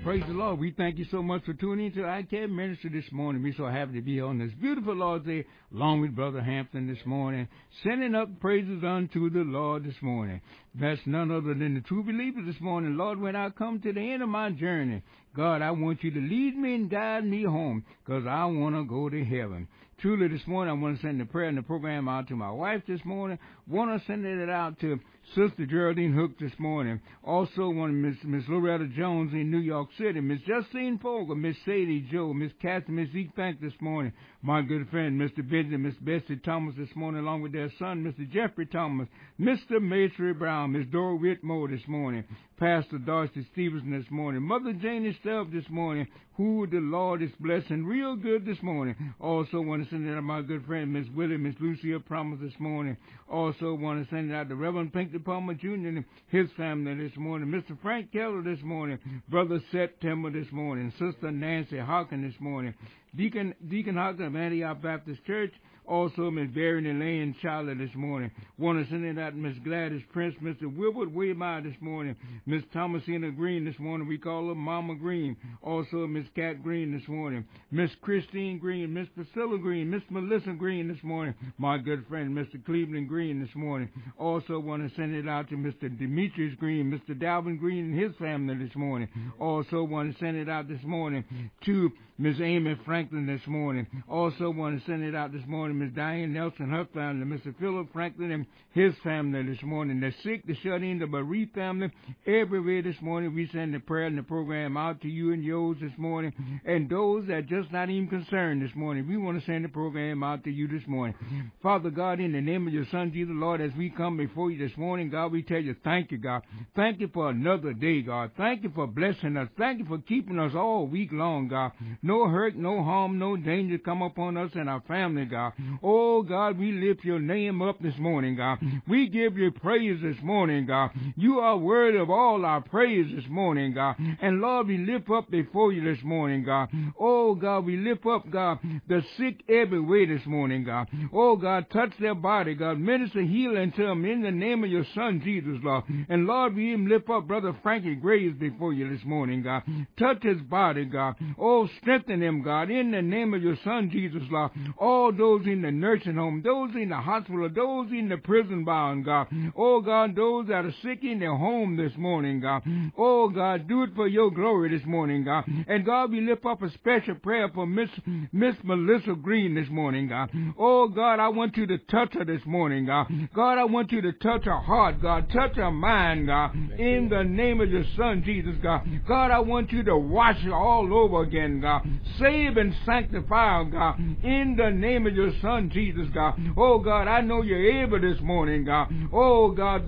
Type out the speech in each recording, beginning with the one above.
Praise the Lord. We thank you so much for tuning in to I Can Minister this morning. We're so happy to be on this beautiful Lord's Day along with Brother Hampton this morning, sending up praises unto the Lord this morning. That's none other than the true believers this morning. Lord, when I come to the end of my journey, God, I want you to lead me and guide me home because I want to go to heaven. Truly, this morning, I want to send the prayer and the program out to my wife this morning. Want to send it out to Sister Geraldine Hook this morning. Also, want Miss Loretta Jones in New York City. Miss Justine Fogel, Miss Sadie Joe, Miss Kathy, Miss Zeke Bank this morning. My good friend, Mr. Benjamin, Miss Bessie Thomas this morning, along with their son, Mr. Jeffrey Thomas, Mr. Maitri Brown, Miss Dora Whitmore this morning, Pastor Darcy Stevenson this morning, Mother Janie Stubb this morning, who the Lord is blessing real good this morning. Also want to send it out to my good friend, Miss Willie, Miss Lucia Promise this morning. Also want to send it out to Reverend Pinkley Palmer Jr. and his family this morning, Mr. Frank Keller this morning, Brother September this morning, Sister Nancy Hawkins this morning, Deacon Hawkins of Antioch Baptist Church. Also, Miss Barry and Elaine Charlotte this morning. Want to send it out to Miss Gladys Prince, Mr. Wilbert Waymeyer this morning, Miss Thomasina Green this morning. We call her Mama Green. Also, Miss Cat Green this morning, Miss Christine Green, Miss Priscilla Green, Miss Melissa Green this morning. My good friend, Mr. Cleveland Green this morning. Also, want to send it out to Mr. Demetrius Green, Mr. Dalvin Green and his family this morning. Also, want to send it out this morning to Miss Amy Franklin this morning. Also, want to send it out this morning Miss Diane Nelson, her family, Mr. Philip Franklin and his family this morning, the sick, the shut-in, the bereaved family. Everywhere this morning we send the prayer and the program out to you and yours this morning, and those that just not even concerned this morning, we want to send the program out to you this morning. Father God, in the name of your Son, Jesus, Lord, as we come before you this morning, God, we tell you thank you, God. Thank you for another day, God. Thank you for blessing us. Thank you for keeping us all week long, God. No hurt, no harm, no danger come upon us and our family, God. Oh, God, we lift your name up this morning, God. We give you praise this morning, God. You are worthy of all our praise this morning, God. And, Lord, we lift up before you this morning, God. Oh, God, we lift up, God, the sick everywhere this morning, God. Oh, God, touch their body, God. Minister healing to them in the name of your Son, Jesus, Lord. And, Lord, we even lift up Brother Frankie Graves before you this morning, God. Touch his body, God. Oh, strengthen him, God, in the name of your Son, Jesus, Lord. All those in the nursing home, those in the hospital, those in the prison bound, God. Oh, God, those that are sick in their home this morning, God. Oh, God, do it for your glory this morning, God. And, God, we lift up a special prayer for Miss Melissa Green this morning, God. Oh, God, I want you to touch her this morning, God. God, I want you to touch her heart, God. Touch her mind, God. In the name of your Son, Jesus, God. God, I want you to wash her all over again, God. Save and sanctify her, God. In the name of your Son, Jesus, God. Oh, God, I know you're able this morning, God. Oh, God,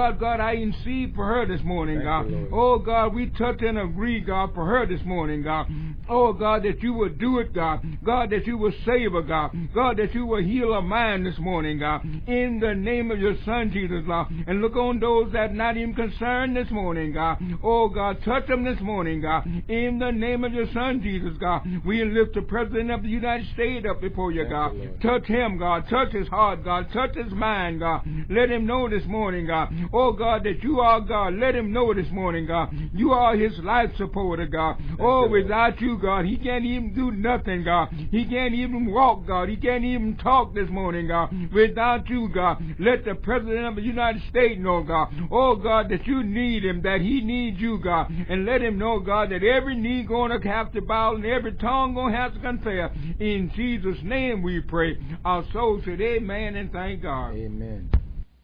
I intercede for her this morning, God. Oh, God, we touch and agree, God, for her this morning, God. Oh, God, that you will do it, God. God, that you will save her, God. God, that you will heal her mind this morning, God. In the name of your Son, Jesus, God. And look on those that are not even concerned this morning, God. Oh, God, touch them this morning, God. In the name of your Son, Jesus, God. We lift the President of the United States up before you, God. Touch him, God. Touch his heart, God. Touch his mind, God. Let him know this morning, God. Oh, God, that you are God. Let him know this morning, God. You are his life supporter, God. Oh, without you, God, he can't even do nothing, God. He can't even walk, God. He can't even talk this morning, God. Without you, God, let the President of the United States know, God. Oh, God, that you need him, that he needs you, God. And let him know, God, that every knee going to have to bow and every tongue going to have to confess. In Jesus' name we pray. Our soul said amen and thank God. Amen.